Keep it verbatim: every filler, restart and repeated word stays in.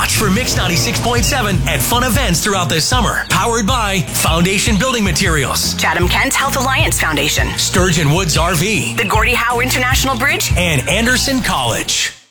watch for Mix ninety-six point seven at fun events throughout the summer. Powered by Foundation Building Materials, Chatham Kent Health Alliance Foundation, Sturgeon Woods R V, the Gordie Howe International Bridge, and Anderson College.